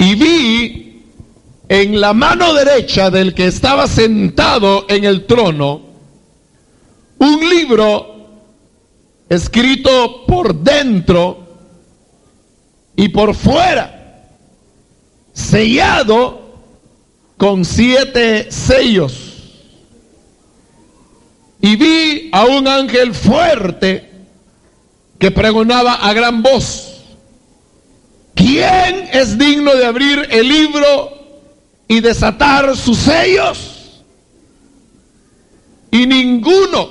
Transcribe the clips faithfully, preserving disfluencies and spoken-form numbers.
Y vi en la mano derecha del que estaba sentado en el trono un libro escrito por dentro y por fuera, sellado con siete sellos. Y vi a un ángel fuerte que pregonaba a gran voz: ¿quién es digno de abrir el libro y desatar sus sellos? Y ninguno,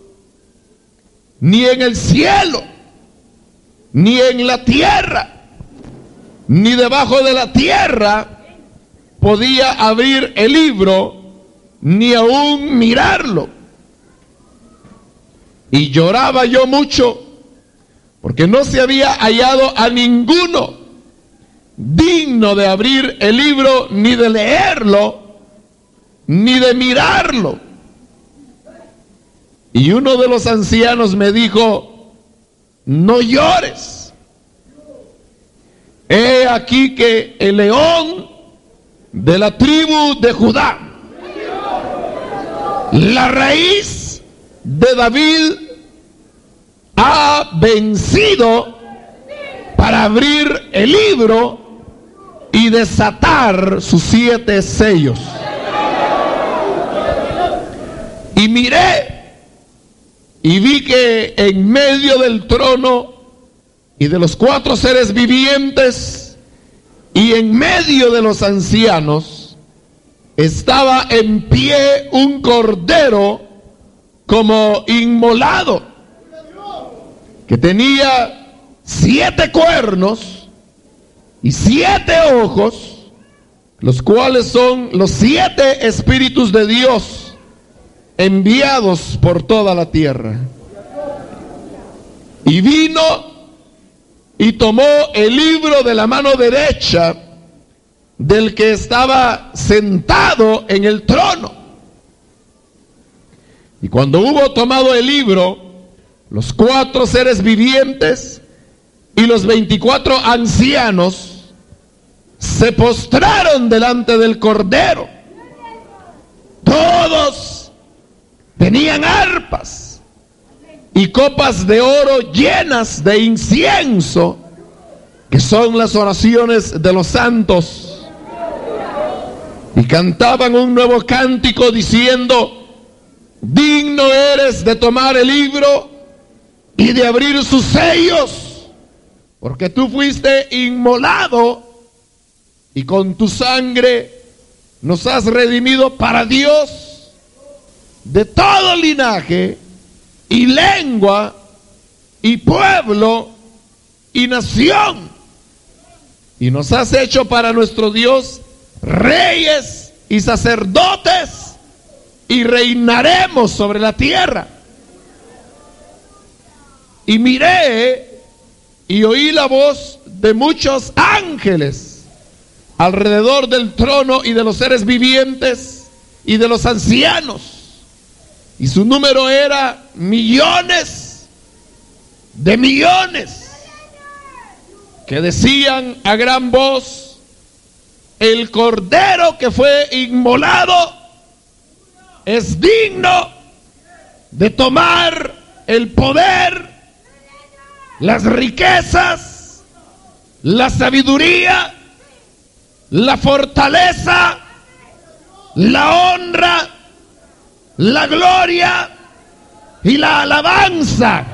ni en el cielo, ni en la tierra, ni debajo de la tierra, podía abrir el libro, ni aún mirarlo. Y lloraba yo mucho, porque no se había hallado a ninguno digno de abrir el libro, ni de leerlo, ni de mirarlo. Y uno de los ancianos me dijo: no llores. He aquí que el león de la tribu de Judá, la raíz de David, ha vencido para abrir el libro y desatar sus siete sellos. Y miré y vi que en medio del trono y de los cuatro seres vivientes y en medio de los ancianos estaba en pie un cordero como inmolado, que tenía siete cuernos y siete ojos, los cuales son los siete espíritus de Dios enviados por toda la tierra. Y vino y tomó el libro de la mano derecha del que estaba sentado en el trono. Y cuando hubo tomado el libro, los cuatro seres vivientes y los veinticuatro ancianos se postraron delante del Cordero. Todos tenían arpas y copas de oro llenas de incienso, que son las oraciones de los santos. Y cantaban un nuevo cántico diciendo: digno eres de tomar el libro y de abrir sus sellos, porque tú fuiste inmolado y con tu sangre nos has redimido para Dios de todo linaje y lengua y pueblo y nación, y nos has hecho para nuestro Dios reyes y sacerdotes, y reinaremos sobre la tierra. Y miré y oí la voz de muchos ángeles alrededor del trono y de los seres vivientes y de los ancianos, y su número era millones de millones, que decían a gran voz: el Cordero que fue inmolado es digno de tomar el poder, las riquezas, la sabiduría, la fortaleza, la honra, la gloria y la alabanza.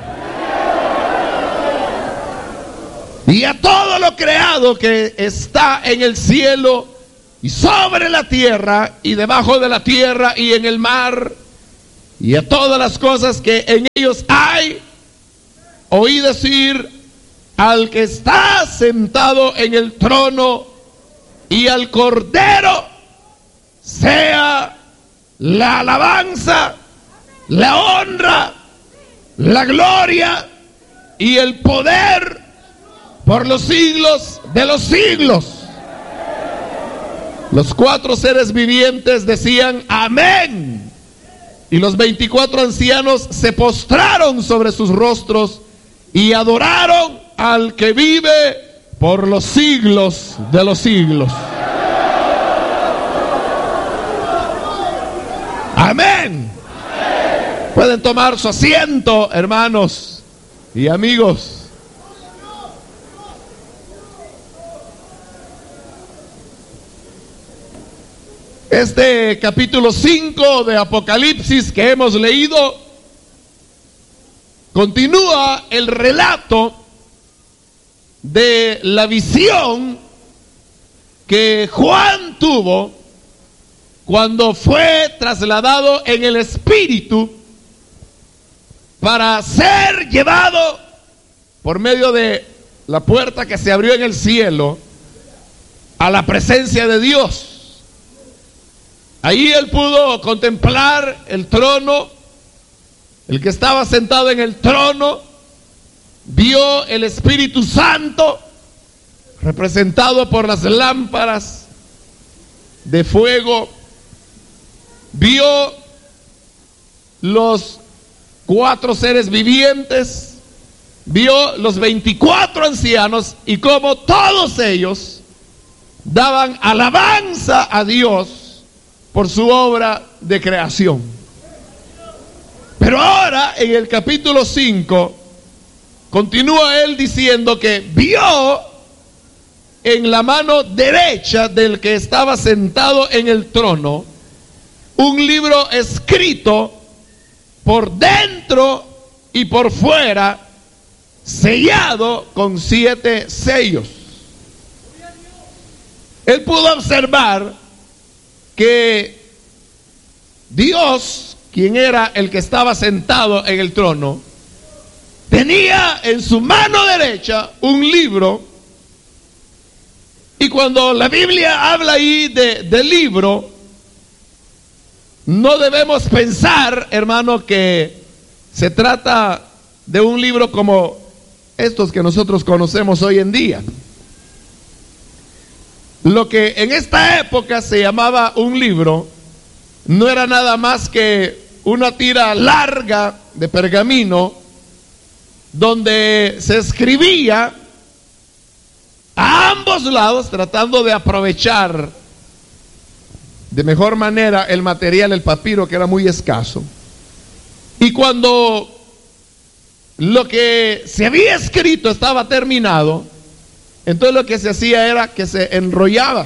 Y a todo lo creado que está en el cielo y sobre la tierra y debajo de la tierra y en el mar, y a todas las cosas que en ellos hay, oí decir al que está sentado en el trono y al Cordero: sea la alabanza, la honra, la gloria y el poder por los siglos de los siglos. Los cuatro seres vivientes decían: amén. Y los veinticuatro ancianos se postraron sobre sus rostros y adoraron al que vive por los siglos de los siglos. Amén. Pueden tomar su asiento, hermanos y amigos. Este capítulo cinco de Apocalipsis que hemos leído continúa el relato de la visión que Juan tuvo cuando fue trasladado en el Espíritu para ser llevado por medio de la puerta que se abrió en el cielo a la presencia de Dios. Ahí él pudo contemplar el trono, el que estaba sentado en el trono, vio el Espíritu Santo representado por las lámparas de fuego, vio los cuatro seres vivientes, vio los veinticuatro ancianos y cómo todos ellos daban alabanza a Dios por su obra de creación. Pero ahora en el capítulo cinco continúa él diciendo que vio en la mano derecha del que estaba sentado en el trono un libro escrito por dentro y por fuera, sellado con siete sellos. Él pudo observar que Dios, quien era el que estaba sentado en el trono, tenía en su mano derecha un libro. Y cuando la Biblia habla ahí de, de libro, no debemos pensar, hermano, que se trata de un libro como estos que nosotros conocemos hoy en día. Lo que en esta época se llamaba un libro no era nada más que una tira larga de pergamino donde se escribía a ambos lados, tratando de aprovechar de mejor manera el material, el papiro, que era muy escaso. Y cuando lo que se había escrito estaba terminado, entonces lo que se hacía era que se enrollaba.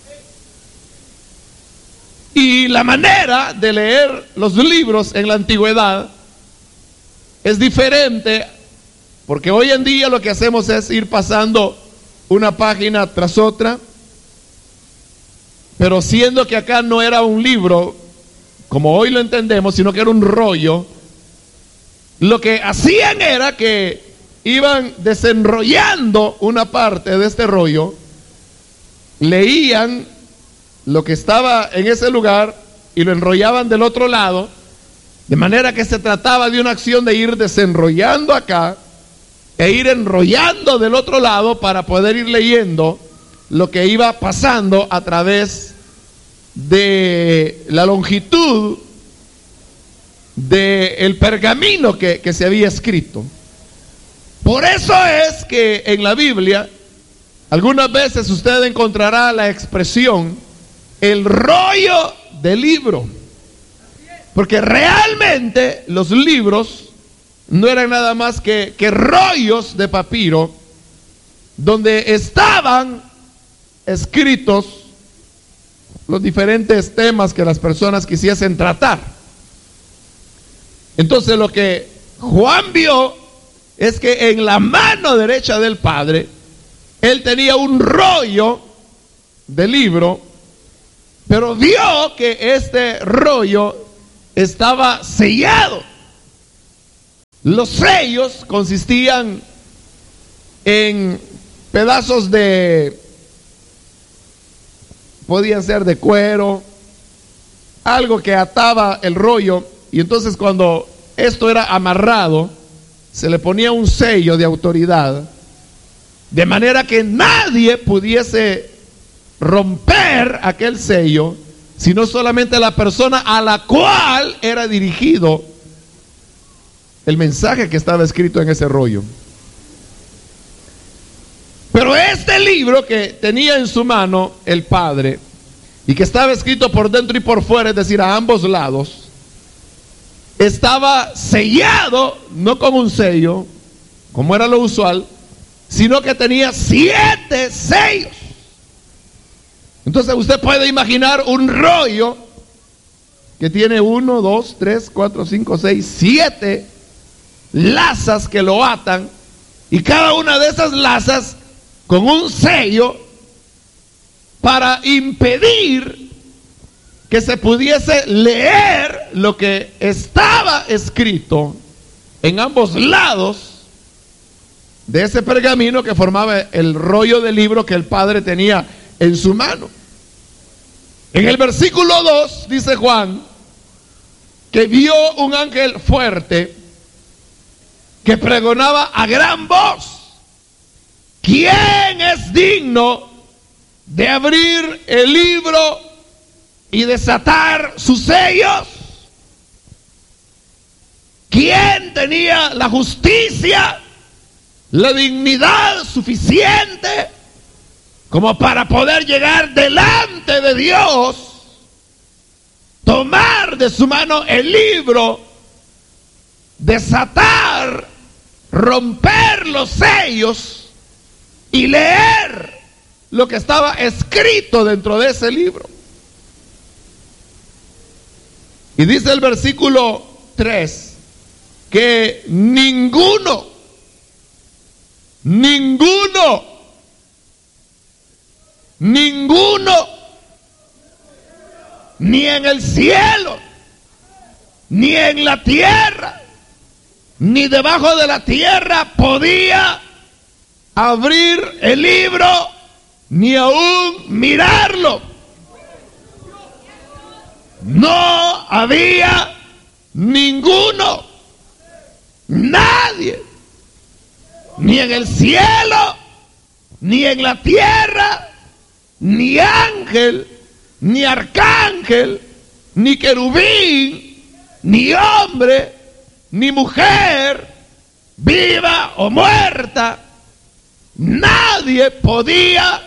Y la manera de leer los libros en la antigüedad es diferente, porque hoy en día lo que hacemos es ir pasando una página tras otra, pero siendo que acá no era un libro como hoy lo entendemos, sino que era un rollo, lo que hacían era que iban desenrollando una parte de este rollo, leían lo que estaba en ese lugar y lo enrollaban del otro lado, de manera que se trataba de una acción de ir desenrollando acá e ir enrollando del otro lado para poder ir leyendo lo que iba pasando a través de la longitud del pergamino que, que se había escrito. Por eso es que en la Biblia algunas veces usted encontrará la expresión el rollo del libro, porque realmente los libros no eran nada más que, que rollos de papiro donde estaban escritos los diferentes temas que las personas quisiesen tratar. Entonces lo que Juan vio es que en la mano derecha del Padre él tenía un rollo de libro, pero vio que este rollo estaba sellado. Los sellos consistían en pedazos de, podían ser de cuero, algo que ataba el rollo, y entonces cuando esto era amarrado, se le ponía un sello de autoridad, de manera que nadie pudiese romper aquel sello, sino solamente la persona a la cual era dirigido el mensaje que estaba escrito en ese rollo. Pero este libro que tenía en su mano el Padre y que estaba escrito por dentro y por fuera, es decir, a ambos lados, estaba sellado, no con un sello, como era lo usual, sino que tenía siete sellos. Entonces usted puede imaginar un rollo que tiene uno, dos, tres, cuatro, cinco, seis, siete lazas que lo atan, y cada una de esas lazas con un sello para impedir que se pudiese leer lo que estaba escrito en ambos lados de ese pergamino que formaba el rollo del libro que el Padre tenía en su mano. En el versículo dos dice Juan que vio un ángel fuerte que pregonaba a gran voz: ¿quién es digno de abrir el libro y desatar sus sellos? ¿Quién tenía la justicia, la dignidad suficiente como para poder llegar delante de Dios, tomar de su mano el libro, desatar, romper los sellos y leer lo que estaba escrito dentro de ese libro? Y dice el versículo tres que ninguno, ninguno, ninguno, ni en el cielo, ni en la tierra, ni debajo de la tierra podía abrir el libro, ni aún mirarlo. No había ninguno, nadie, ni en el cielo, ni en la tierra, ni ángel, ni arcángel, ni querubín, ni hombre, ni mujer, viva o muerta, nadie podía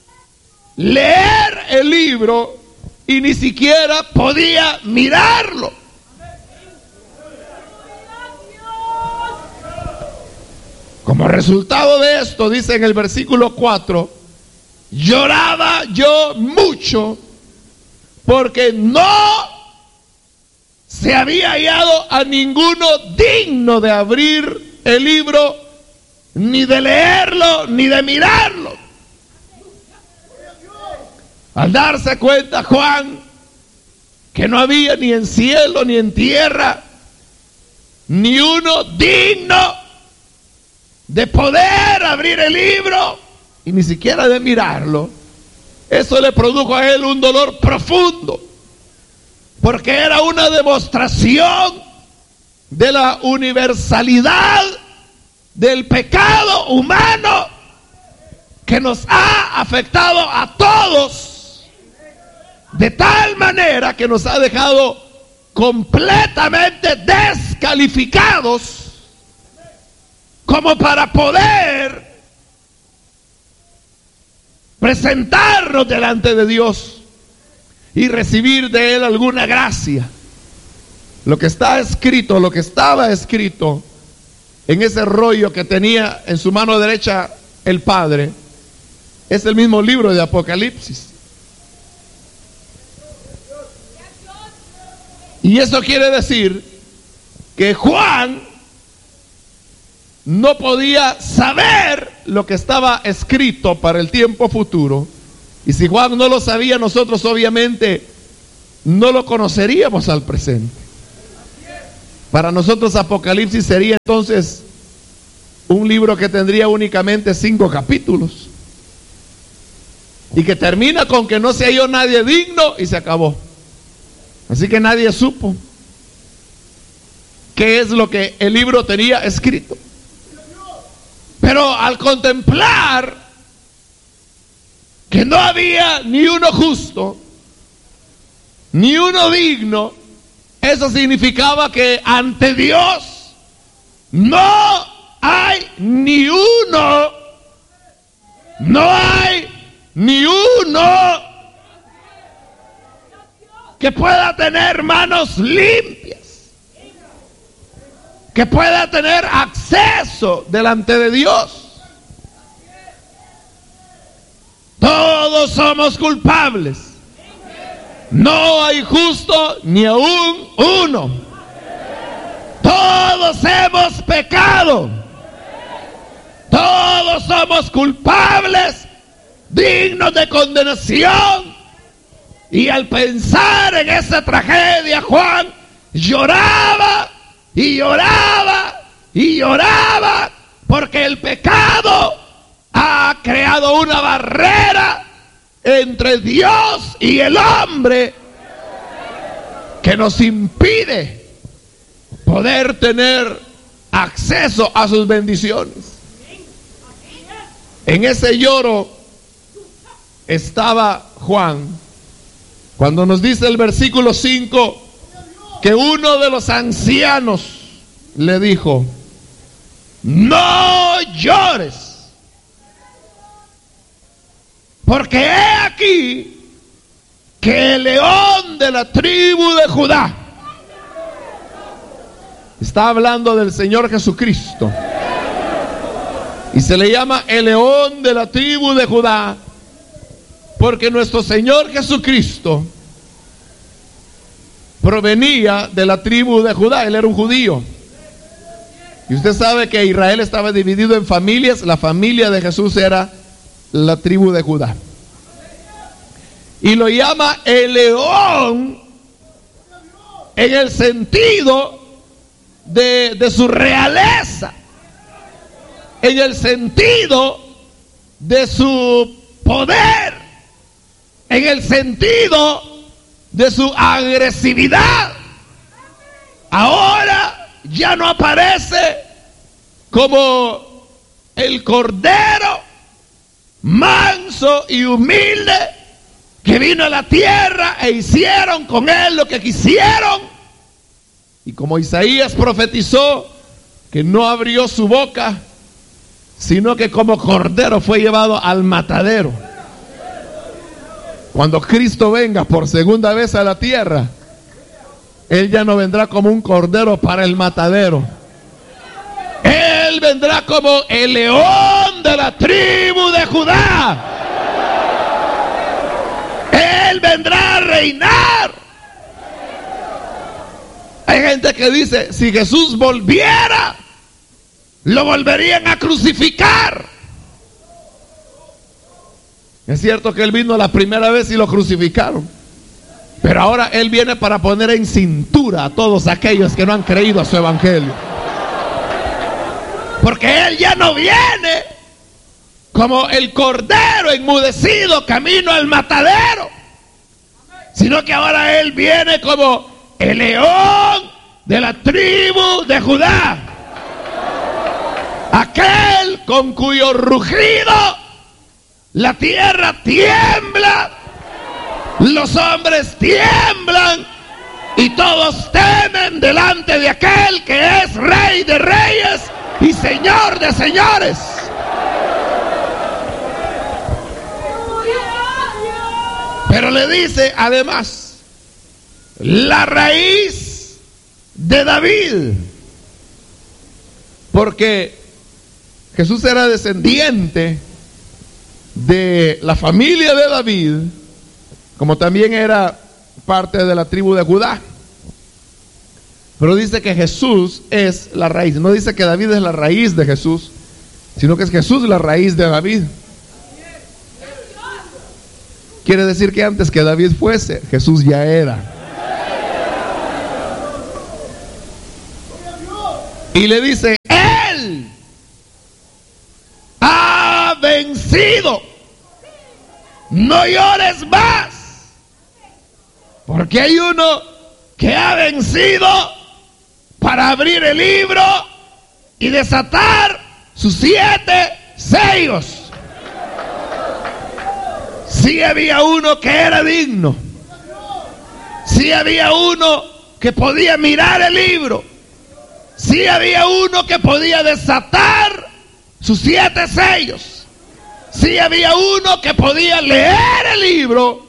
leer el libro y ni siquiera podía mirarlo. Como resultado de esto, dice en el versículo cuatro, lloraba yo mucho porque no se había hallado a ninguno digno de abrir el libro, ni de leerlo, ni de mirarlo. Al darse cuenta Juan que no había ni en cielo ni en tierra ni uno digno de poder abrir el libro y ni siquiera de mirarlo, eso le produjo a él un dolor profundo, porque era una demostración de la universalidad del pecado humano que nos ha afectado a todos, de tal manera que nos ha dejado completamente descalificados como para poder presentarnos delante de Dios y recibir de Él alguna gracia. Lo que está escrito, lo que estaba escrito en ese rollo que tenía en su mano derecha el Padre, es el mismo libro de Apocalipsis. Y eso quiere decir que Juan no podía saber lo que estaba escrito para el tiempo futuro. Y si Juan no lo sabía, nosotros obviamente no lo conoceríamos al presente. Para nosotros Apocalipsis sería entonces un libro que tendría únicamente cinco capítulos y que termina con que no se halló nadie digno y se acabó. Así que nadie supo qué es lo que el libro tenía escrito. Pero al contemplar que no había ni uno justo, ni uno digno, eso significaba que ante Dios no hay ni uno No hay ni uno que pueda tener manos limpias, que pueda tener acceso delante de Dios. Todos somos culpables. No hay justo ni aún uno. Todos hemos pecado. Todos somos culpables, dignos de condenación. Y al pensar en esa tragedia, Juan lloraba y lloraba y lloraba, porque el pecado ha creado una barrera entre Dios y el hombre que nos impide poder tener acceso a sus bendiciones. En ese lloro estaba Juan, cuando nos dice el versículo cinco que uno de los ancianos le dijo: no llores, porque he aquí que el león de la tribu de Judá, está hablando del Señor Jesucristo, y se le llama el león de la tribu de Judá, porque nuestro Señor Jesucristo provenía de la tribu de Judá. Él era un judío. Y usted sabe que Israel estaba dividido en familias. La familia de Jesús era la tribu de Judá. Y lo llama el león en el sentido de, de su realeza, en el sentido de su poder, en el sentido de su agresividad. Ahora ya no aparece como el cordero manso y humilde que vino a la tierra e hicieron con él lo que quisieron. Y como Isaías profetizó que no abrió su boca, sino que como cordero fue llevado al matadero. Cuando Cristo venga por segunda vez a la tierra, Él ya no vendrá como un cordero para el matadero. Él vendrá como el león de la tribu de Judá. Él vendrá a reinar. Hay gente que dice, si Jesús volviera, lo volverían a crucificar. Es cierto que Él vino la primera vez y lo crucificaron, pero ahora Él viene para poner en cintura a todos aquellos que no han creído a su evangelio. Porque Él ya no viene como el cordero enmudecido camino al matadero, sino que ahora Él viene como el león de la tribu de Judá, aquel con cuyo rugido la tierra tiembla, los hombres tiemblan y todos temen delante de aquel que es Rey de reyes y Señor de señores. Pero le dice además, la raíz de David, porque Jesús era descendiente de la familia de David, como también era parte de la tribu de Judá. Pero dice que Jesús es la raíz. No dice que David es la raíz de Jesús, sino que es Jesús la raíz de David. Quiere decir que antes que David fuese, Jesús ya era. Y le dice, Él ha vencido. No llores más, porque hay uno que ha vencido para abrir el libro y desatar sus siete sellos. Sí había uno que era digno, sí había uno que podía mirar el libro, sí había uno que podía desatar sus siete sellos. sí había uno que podía leer el libro.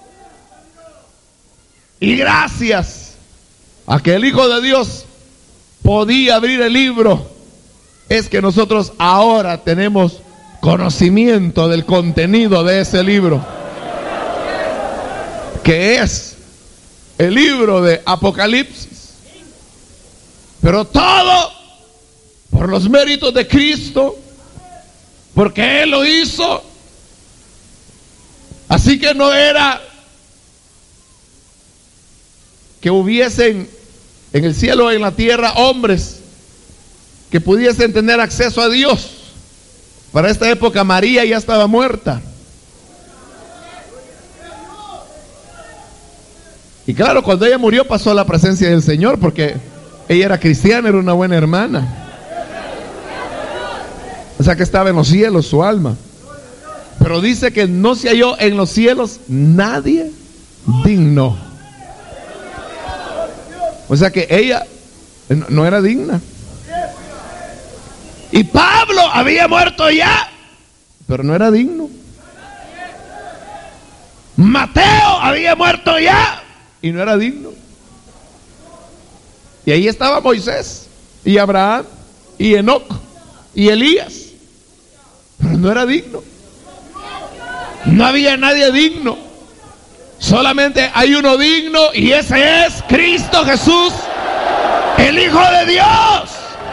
Y gracias a que el Hijo de Dios podía abrir el libro, es que nosotros ahora tenemos conocimiento del contenido de ese libro, que es el libro de Apocalipsis. Pero todo por los méritos de Cristo, porque Él lo hizo. Así que no era que hubiesen en el cielo o en la tierra hombres que pudiesen tener acceso a Dios. Para esta época María ya estaba muerta. Y claro, cuando ella murió pasó a la presencia del Señor, porque ella era cristiana, era una buena hermana. O sea que estaba en los cielos su alma. Pero dice que no se halló en los cielos nadie digno. O sea que ella no era digna. Y Pablo había muerto ya, pero no era digno. Mateo había muerto ya y no era digno. Y ahí estaba Moisés y Abraham y Enoc y Elías, pero no era digno. No había nadie digno. Solamente hay uno digno, y ese es Cristo Jesús, el Hijo de Dios.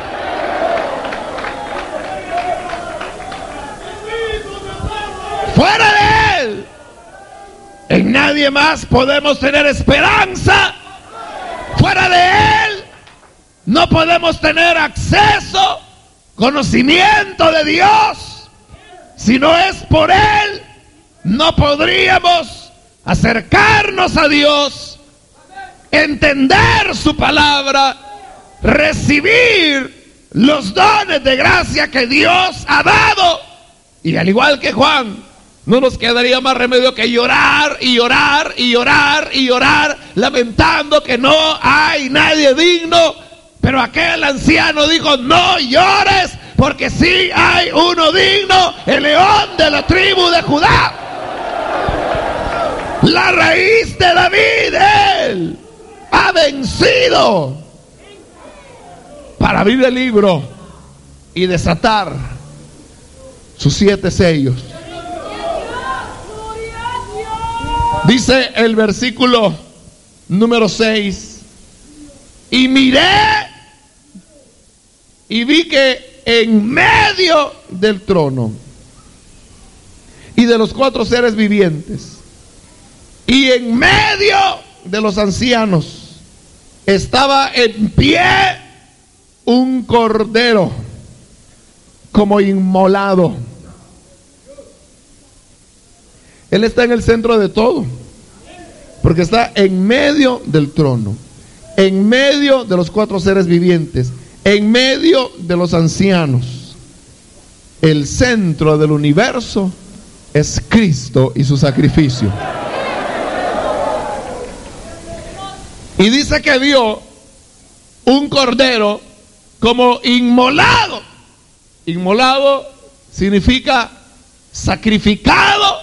Fuera de Él, en nadie más podemos tener esperanza. Fuera de Él no podemos tener acceso, conocimiento de Dios. Si no es por Él, no podríamos acercarnos a Dios, entender su palabra, recibir los dones de gracia que Dios ha dado. Y al igual que Juan, no nos quedaría más remedio que llorar y llorar y llorar y llorar, lamentando que no hay nadie digno. Pero aquel anciano dijo: no llores, porque sí hay uno digno, el león de la tribu de Judá, la raíz de David. Él ha vencido para abrir el libro y desatar sus siete sellos. Dice el versículo número seis: y miré y vi que en medio del trono y de los cuatro seres vivientes y en medio de los ancianos estaba en pie un cordero como inmolado. Él está en el centro de todo, porque está en medio del trono, en medio de los cuatro seres vivientes, en medio de los ancianos. El centro del universo es Cristo y su sacrificio. Y dice que vio un cordero como inmolado. Inmolado significa sacrificado,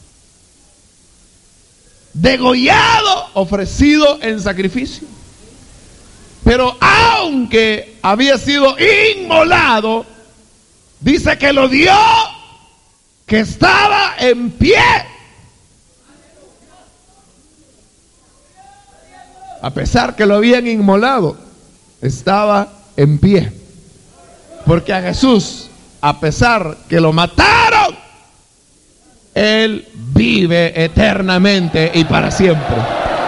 degollado, ofrecido en sacrificio. Pero aunque había sido inmolado, dice que lo dio, que estaba en pie. A pesar que lo habían inmolado, estaba en pie. Porque a Jesús, a pesar que lo mataron, Él vive eternamente y para siempre.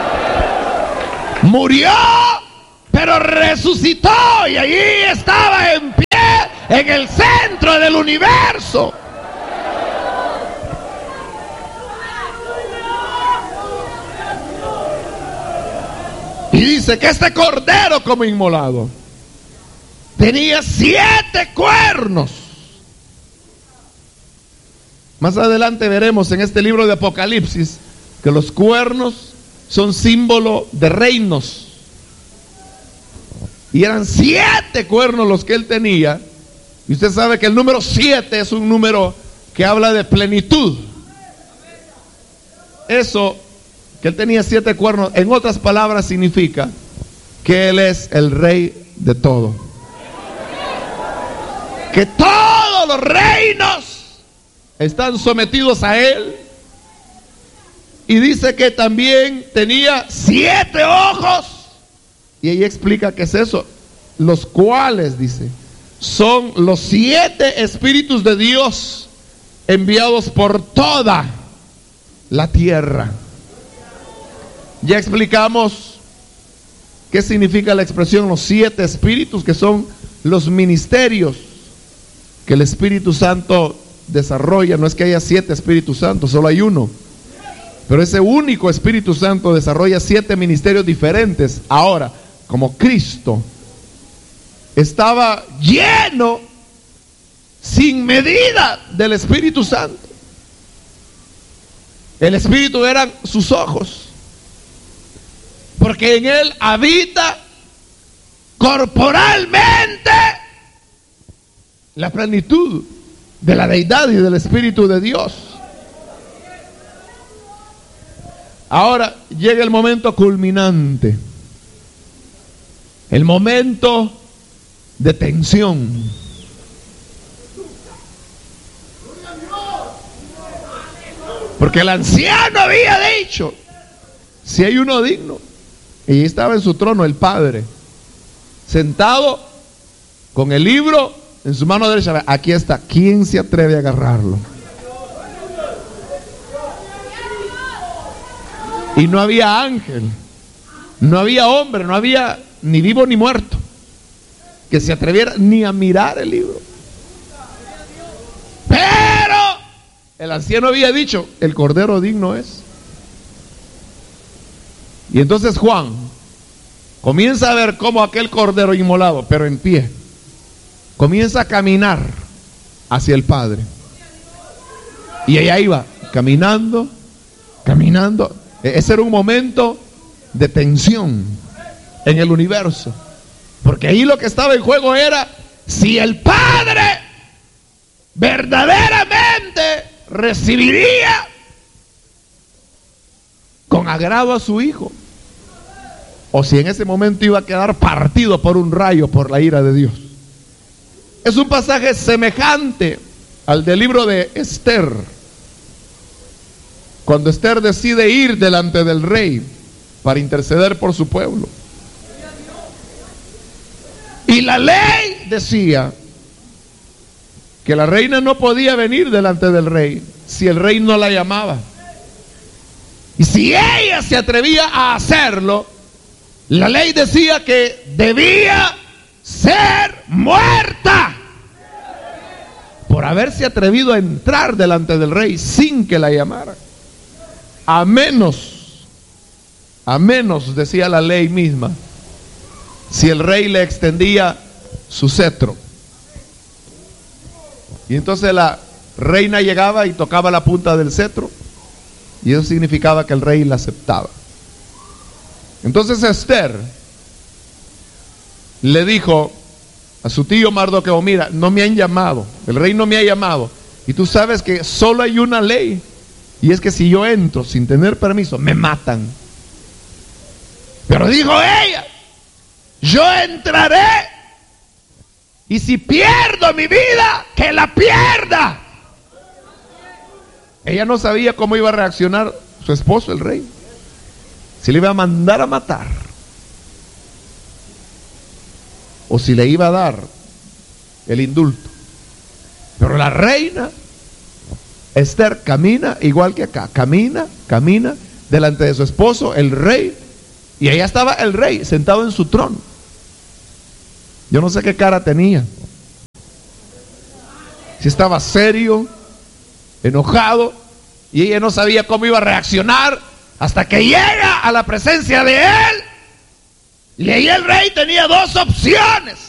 Murió, pero resucitó, y allí estaba en pie, en el centro del universo. Y dice que este cordero como inmolado tenía siete cuernos. Más adelante veremos en este libro de Apocalipsis que los cuernos son símbolo de reinos. Y eran siete cuernos los que él tenía. Y usted sabe que el número siete es un número que habla de plenitud. Eso, que él tenía siete cuernos, en otras palabras significa que él es el rey de todo. Que todos los reinos están sometidos a él. Y dice que también tenía siete ojos. Y ella explica qué es eso. Los cuales, dice, son los siete espíritus de Dios enviados por toda la tierra. Ya explicamos qué significa la expresión los siete espíritus, que son los ministerios que el Espíritu Santo desarrolla. No es que haya siete Espíritus Santos, solo hay uno. Pero ese único Espíritu Santo desarrolla siete ministerios diferentes. Ahora, como Cristo estaba lleno sin medida del Espíritu Santo, el Espíritu eran sus ojos, porque en él habita corporalmente la plenitud de la deidad y del Espíritu de Dios. Ahora llega el momento culminante, el momento de tensión. Porque el anciano había dicho: si hay uno digno. Y estaba en su trono el Padre, sentado con el libro en su mano derecha. Aquí está. ¿Quién se atreve a agarrarlo? Y no había ángel, no había hombre, no había ni vivo ni muerto que se atreviera ni a mirar el libro. Pero el anciano había dicho: el Cordero digno es. Y entonces Juan comienza a ver cómo aquel Cordero inmolado, pero en pie, comienza a caminar hacia el Padre. Y ella iba caminando, caminando. Ese era un momento de tensión en el universo, porque ahí lo que estaba en juego era si el Padre verdaderamente recibiría con agrado a su Hijo, o si en ese momento iba a quedar partido por un rayo por la ira de Dios. Es un pasaje semejante al del libro de Esther, cuando Esther decide ir delante del rey para interceder por su pueblo. Y la ley decía que la reina no podía venir delante del rey si el rey no la llamaba. Y si ella se atrevía a hacerlo, la ley decía que debía ser muerta por haberse atrevido a entrar delante del rey sin que la llamara. A menos, a menos, decía la ley misma, si el rey le extendía su cetro. Y entonces la reina llegaba y tocaba la punta del cetro, y eso significaba que el rey la aceptaba. Entonces Esther le dijo a su tío Mardoqueo: mira, no me han llamado, el rey no me ha llamado, y tú sabes que solo hay una ley, y es que si yo entro sin tener permiso, me matan. Pero dijo ella: yo entraré, y si pierdo mi vida, que la pierda. Ella no sabía cómo iba a reaccionar su esposo, el rey, si le iba a mandar a matar o si le iba a dar el indulto. Pero la reina Esther camina igual que acá, camina, camina delante de su esposo, el rey, y allá estaba el rey sentado en su trono. Yo no sé qué cara tenía, si estaba serio, enojado, y ella no sabía cómo iba a reaccionar hasta que llega a la presencia de él. Y ahí el rey tenía dos opciones: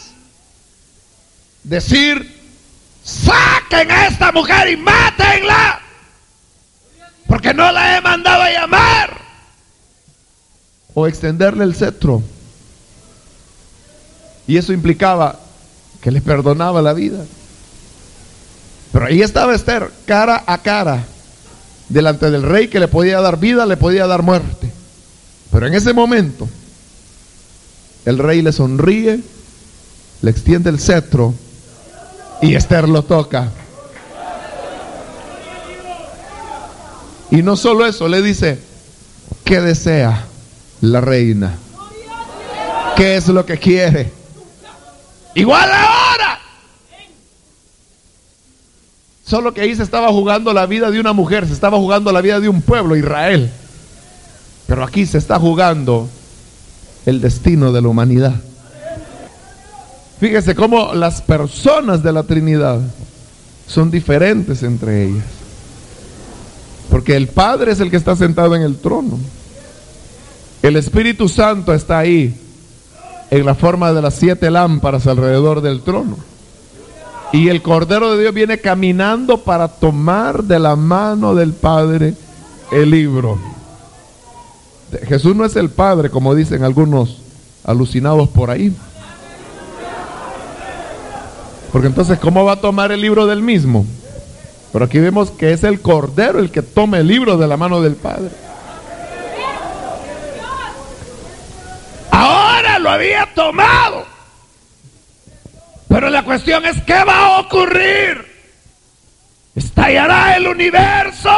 decir: saquen a esta mujer y mátenla, porque no la he mandado a llamar, o extenderle el cetro. Y eso implicaba que le perdonaba la vida. Pero ahí estaba Esther, cara a cara, delante del rey que le podía dar vida, le podía dar muerte. Pero en ese momento, el rey le sonríe, le extiende el cetro y Esther lo toca. Y no solo eso, le dice: ¿qué desea la reina? ¿Qué es lo que quiere? Igual ahora. Solo que ahí se estaba jugando la vida de una mujer, se estaba jugando la vida de un pueblo, Israel. Pero aquí se está jugando el destino de la humanidad. Fíjese cómo las personas de la Trinidad son diferentes entre ellas. Porque el Padre es el que está sentado en el trono. El Espíritu Santo está ahí en la forma de las siete lámparas alrededor del trono. Y el Cordero de Dios viene caminando para tomar de la mano del Padre el libro. Jesús no es el Padre, como dicen algunos alucinados por ahí. Porque entonces, ¿cómo va a tomar el libro del mismo? Pero aquí vemos que es el Cordero el que toma el libro de la mano del Padre. Ahora lo había tomado. Pero la cuestión es: ¿qué va a ocurrir? ¿Estallará el universo?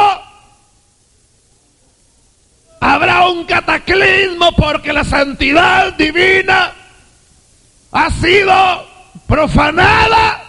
¿Habrá un cataclismo porque la santidad divina ha sido profanada?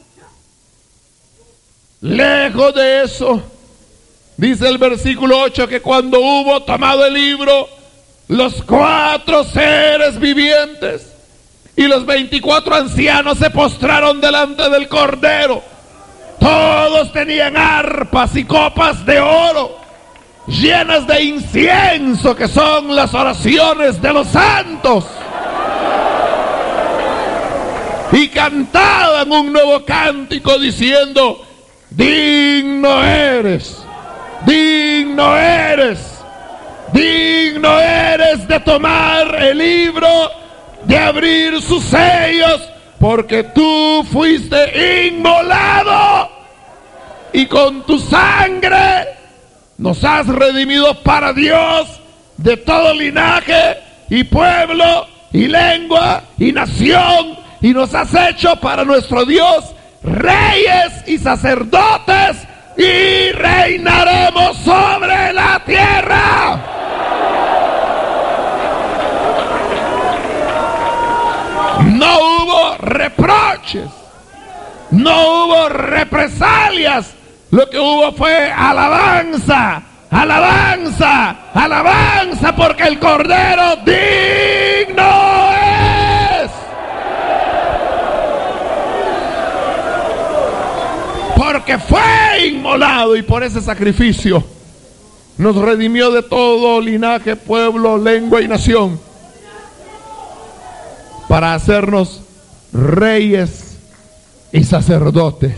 Lejos de eso, dice el versículo ocho, que cuando hubo tomado el libro, los cuatro seres vivientes y los veinticuatro ancianos se postraron delante del Cordero. Todos tenían arpas y copas de oro llenas de incienso, que son las oraciones de los santos, y cantaban un nuevo cántico diciendo: digno eres, digno eres, digno eres de tomar el libro, de abrir sus sellos, porque tú fuiste inmolado y con tu sangre nos has redimido para Dios de todo linaje y pueblo y lengua y nación, y nos has hecho para nuestro Dios reyes y sacerdotes, y reinaremos sobre la tierra. No hubo reproches, no hubo represalias. Lo que hubo fue alabanza, alabanza, alabanza, porque el Cordero digno es. Porque fue inmolado, y por ese sacrificio nos redimió de todo linaje, pueblo, lengua y nación, para hacernos reyes y sacerdotes.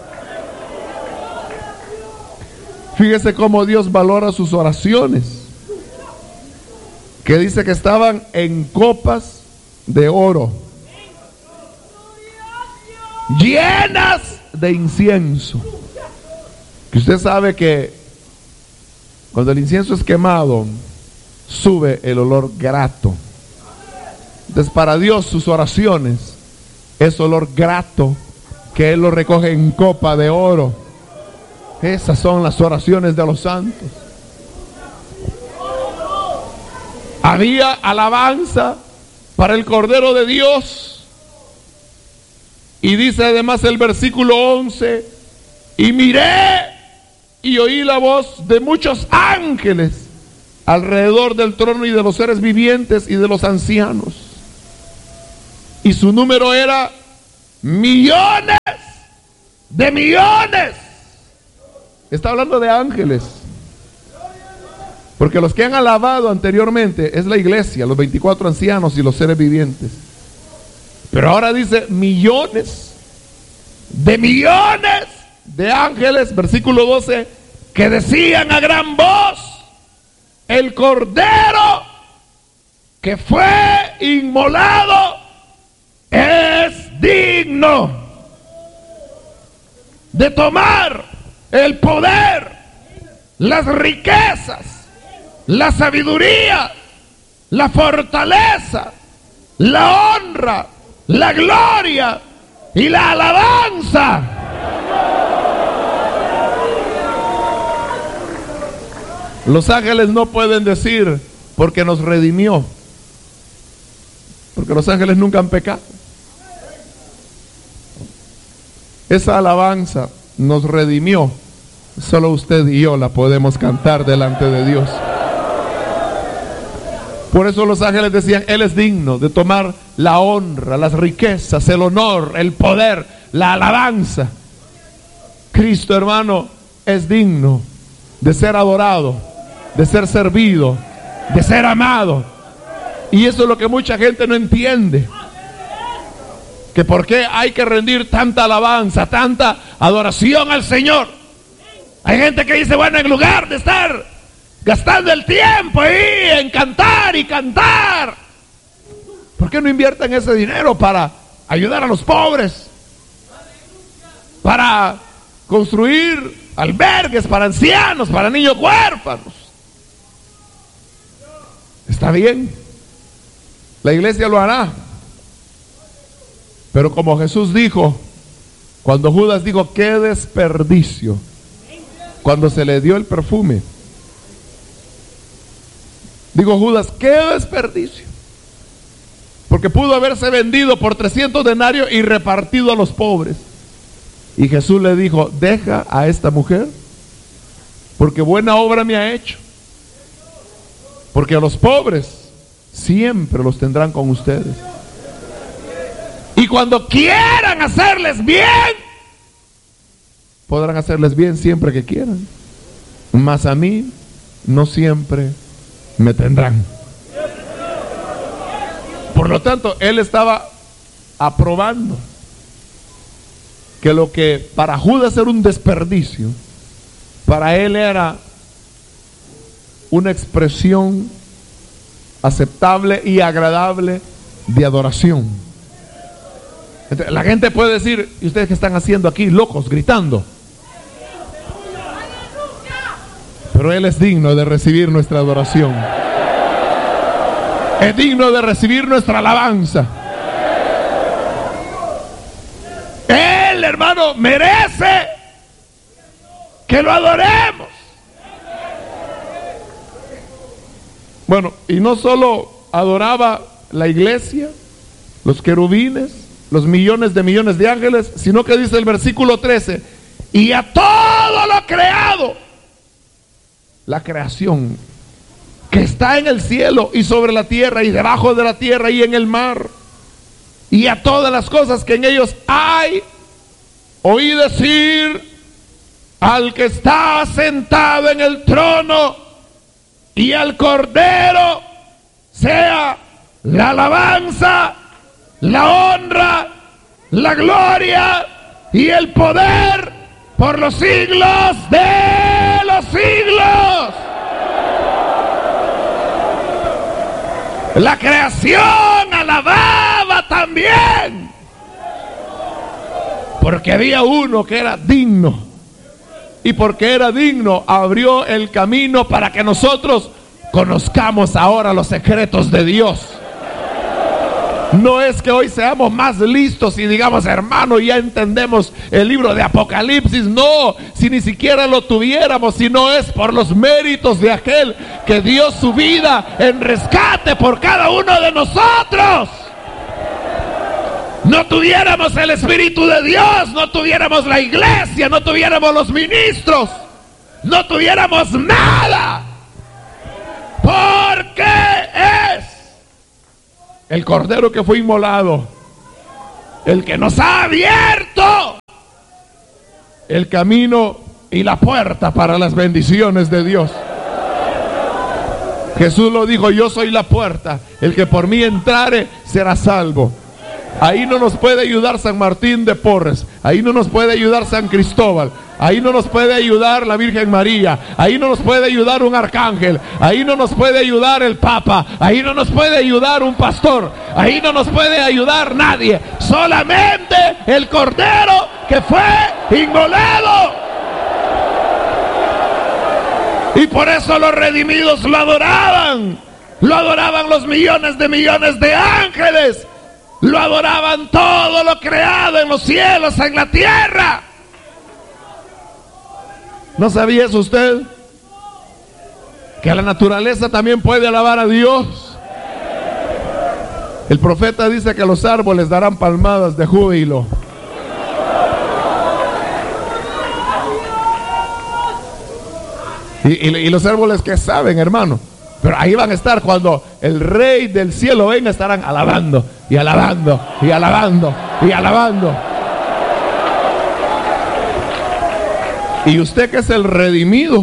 Fíjese cómo Dios valora sus oraciones, que dice que estaban en copas de oro, llenas de incienso. Que usted sabe que cuando el incienso es quemado, sube el olor grato. Entonces, para Dios sus oraciones es olor grato, que Él lo recoge en copa de oro. Esas son las oraciones de los santos. Había alabanza para el Cordero de Dios. Y dice además el versículo once: y miré y oí la voz de muchos ángeles alrededor del trono y de los seres vivientes y de los ancianos. Y su número era millones de millones. Está hablando de ángeles, porque los que han alabado anteriormente es la iglesia, los veinticuatro ancianos y los seres vivientes. Pero ahora dice millones de millones de ángeles, versículo doce, que decían a gran voz: el Cordero que fue inmolado es digno de tomar el poder, las riquezas, la sabiduría, la fortaleza, la honra, la gloria y la alabanza. Los ángeles no pueden decir porque nos redimió, porque los ángeles nunca han pecado. Esa alabanza nos redimió, solo usted y yo la podemos cantar delante de Dios. Por eso los ángeles decían, Él es digno de tomar la honra, las riquezas, el honor, el poder, la alabanza. Cristo, hermano, es digno de ser adorado, de ser servido, de ser amado. Y eso es lo que mucha gente no entiende. Que por qué hay que rendir tanta alabanza, tanta adoración al Señor. Hay gente que dice, bueno, en lugar de estar gastando el tiempo ahí en cantar y cantar, ¿por qué no invierten ese dinero para ayudar a los pobres? Para construir albergues para ancianos, para niños huérfanos. Está bien, la iglesia lo hará. Pero como Jesús dijo, cuando Judas dijo, qué desperdicio, cuando se le dio el perfume, digo Judas, qué desperdicio, porque pudo haberse vendido por trescientos denarios y repartido a los pobres. Y Jesús le dijo, deja a esta mujer, porque buena obra me ha hecho, porque a los pobres siempre los tendrán con ustedes. Y cuando quieran hacerles bien, podrán hacerles bien siempre que quieran. Mas a mí no siempre me tendrán. Por lo tanto, él estaba aprobando que lo que para Judas era un desperdicio, para él era una expresión aceptable y agradable de adoración. Entonces, la gente puede decir, ¿y ustedes qué están haciendo aquí, locos, gritando? Pero Él es digno de recibir nuestra adoración. Es digno de recibir nuestra alabanza. Él, hermano, merece que lo adoremos. Bueno, y no solo adoraba la iglesia, los querubines, los millones de millones de ángeles, sino que dice el versículo trece, y a todo lo creado, la creación que está en el cielo y sobre la tierra y debajo de la tierra y en el mar, y a todas las cosas que en ellos hay, oí decir al que está sentado en el trono y al Cordero sea la alabanza, la honra, la gloria y el poder por los siglos de los siglos. La creación alababa también, porque había uno que era digno, y porque era digno abrió el camino para que nosotros conozcamos ahora los secretos de Dios. No es que hoy seamos más listos y digamos, hermano, ya entendemos el libro de Apocalipsis. No, si ni siquiera lo tuviéramos, si no es por los méritos de aquel que dio su vida en rescate por cada uno de nosotros. No tuviéramos el Espíritu de Dios, no tuviéramos la iglesia, no tuviéramos los ministros, no tuviéramos nada. Porque es el Cordero que fue inmolado, el que nos ha abierto el camino y la puerta para las bendiciones de Dios. Jesús lo dijo, yo soy la puerta, el que por mí entrare será salvo. Ahí no nos puede ayudar San Martín de Porres, ahí no nos puede ayudar San Cristóbal, ahí no nos puede ayudar la Virgen María, ahí no nos puede ayudar un arcángel, ahí no nos puede ayudar el Papa, ahí no nos puede ayudar un pastor, ahí no nos puede ayudar nadie, solamente el Cordero que fue inmolado. Y por eso los redimidos lo adoraban. Lo adoraban los millones de millones de ángeles. Lo adoraban todo lo creado en los cielos, en la tierra. ¿No sabía eso usted? Que la naturaleza también puede alabar a Dios. El profeta dice que los árboles darán palmadas de júbilo. Y, y, y los árboles que saben, hermano. Pero ahí van a estar cuando el Rey del cielo venga, estarán alabando y alabando y alabando y alabando. Y usted, que es el redimido,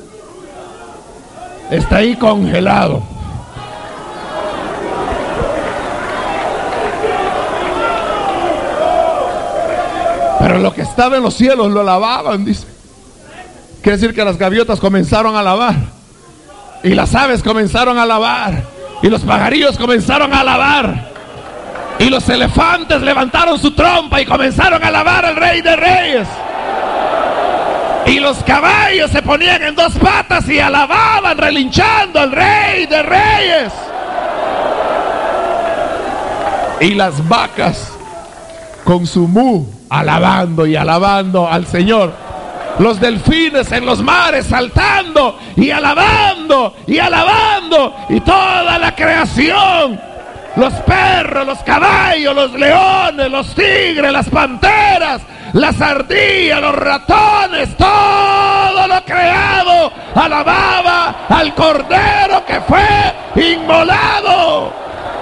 está ahí congelado. Pero lo que estaba en los cielos lo alababan, dice. Quiere decir que las gaviotas comenzaron a alabar, y las aves comenzaron a alabar, y los pajarillos comenzaron a alabar, y los elefantes levantaron su trompa y comenzaron a alabar al Rey de Reyes. Y los caballos se ponían en dos patas y alababan, relinchando al Rey de Reyes. Y las vacas con su mu, alabando y alabando al Señor. Los delfines en los mares saltando y alabando y alabando. Y toda la creación, los perros, los caballos, los leones, los tigres, las panteras, las ardillas, los ratones, todo lo creado alababa al Cordero que fue inmolado.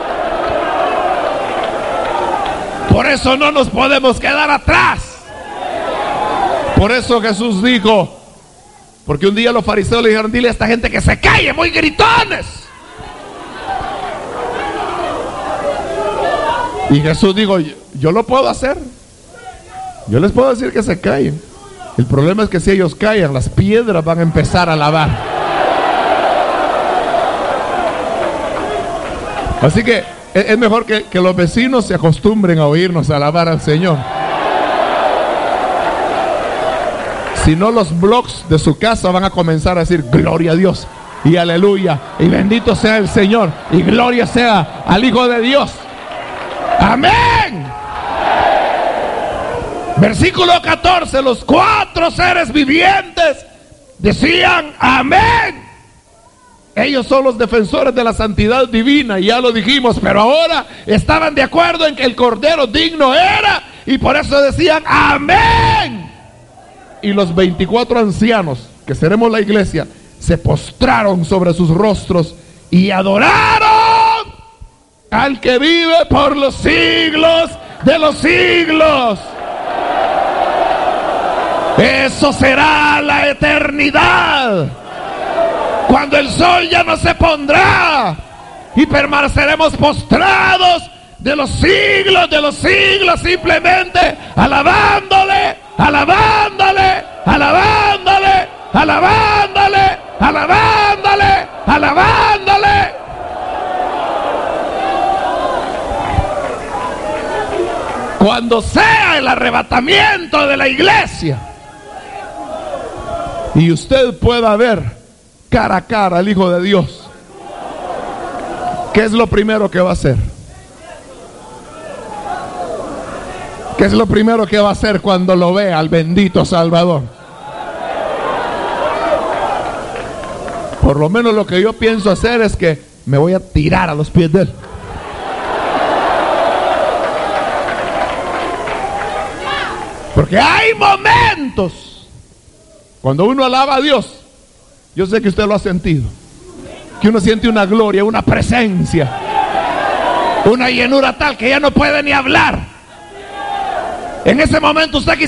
Por eso no nos podemos quedar atrás. Por eso Jesús dijo, porque un día los fariseos le dijeron: dile a esta gente que se calle, muy gritones. Y Jesús dijo: yo, yo lo puedo hacer. Yo les puedo decir que se callen. El problema es que si ellos callan, las piedras van a empezar a alabar. Así que es mejor que, que los vecinos se acostumbren a oírnos alabar al Señor. Si no, los blogs de su casa van a comenzar a decir: gloria a Dios y aleluya y bendito sea el Señor y gloria sea al Hijo de Dios. Amén. Versículo catorce: los cuatro seres vivientes decían amén. Ellos son los defensores de la santidad divina, y ya lo dijimos, pero ahora estaban de acuerdo en que el Cordero digno era, y por eso decían amén. Y los veinticuatro ancianos, que seremos la iglesia, se postraron sobre sus rostros y adoraron al que vive por los siglos de los siglos. Eso será la eternidad, cuando el sol ya no se pondrá y permaneceremos postrados de los siglos de los siglos, simplemente alabándole, alabándole, alabándole, alabándole, alabándole, alabándole. Cuando sea el arrebatamiento de la iglesia y usted pueda ver cara a cara al Hijo de Dios, ¿qué es lo primero que va a hacer? ¿Qué es lo primero que va a hacer cuando lo vea al bendito Salvador? Por lo menos lo que yo pienso hacer es que me voy a tirar a los pies de Él. Porque hay momentos cuando uno alaba a Dios, yo sé que usted lo ha sentido, que uno siente una gloria, una presencia, una llenura tal que ya no puede ni hablar. En ese momento usted quizás